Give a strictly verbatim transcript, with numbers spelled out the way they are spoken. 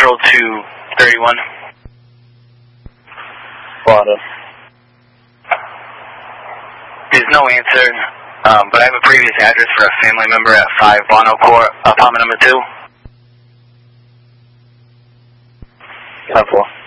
Central to thirty-one. Florida. There's no answer, um, but I have a previous address for a family member at five Bono Court, apartment number two. ten four.